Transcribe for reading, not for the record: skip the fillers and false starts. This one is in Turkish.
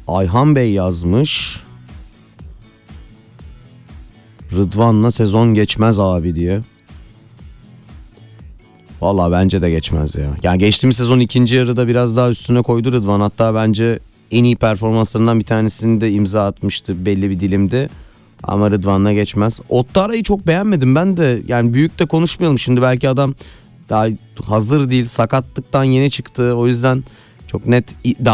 Ayhan Bey yazmış. Rıdvan'la sezon geçmez abi diye. Vallahi bence de geçmez ya. Yani geçtiğimiz sezon ikinci yarıda biraz daha üstüne koydu Rıdvan. Hatta bence en iyi performanslarından bir tanesini de imza atmıştı belli bir dilimde. Ama Rıdvan'la geçmez. Ottara'yı çok beğenmedim ben de. Yani büyük de konuşmayalım şimdi. Belki adam daha hazır değil. Sakatlıktan yeni çıktı. O yüzden çok net